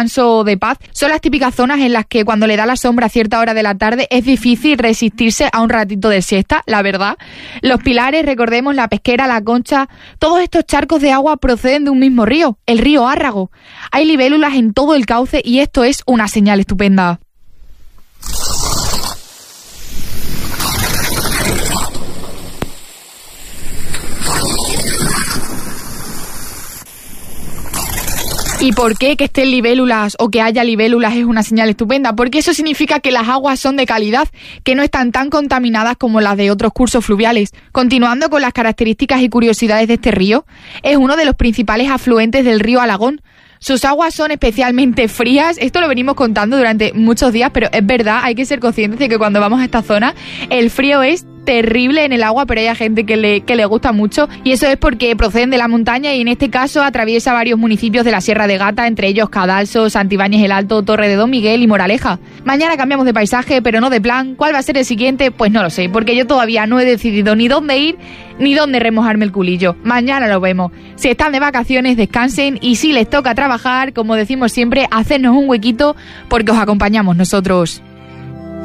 descanso de paz. Son las típicas zonas en las que cuando le da la sombra a cierta hora de la tarde es difícil resistirse a un ratito de siesta, la verdad. Los Pilares, recordemos, La Pesquera, La Concha, todos estos charcos de agua proceden de un mismo río, el río Árrago. Hay libélulas en todo el cauce y esto es una señal estupenda. ¿Y por qué que estén libélulas o que haya libélulas es una señal estupenda? Porque eso significa que las aguas son de calidad, que no están tan contaminadas como las de otros cursos fluviales. Continuando con las características y curiosidades de este río, es uno de los principales afluentes del río Alagón. Sus aguas son especialmente frías, esto lo venimos contando durante muchos días, pero es verdad, hay que ser conscientes de que cuando vamos a esta zona el frío es terrible en el agua, pero hay gente que le gusta mucho, y eso es porque proceden de la montaña y en este caso atraviesa varios municipios de la Sierra de Gata, entre ellos Cadalso, Santibáñez el Alto, Torre de Don Miguel y Moraleja. Mañana cambiamos de paisaje, pero no de plan. ¿Cuál va a ser el siguiente? Pues no lo sé, porque yo todavía no he decidido ni dónde ir ni dónde remojarme el culillo. Mañana lo vemos. Si están de vacaciones, descansen, y si les toca trabajar, como decimos siempre, hacernos un huequito porque os acompañamos nosotros.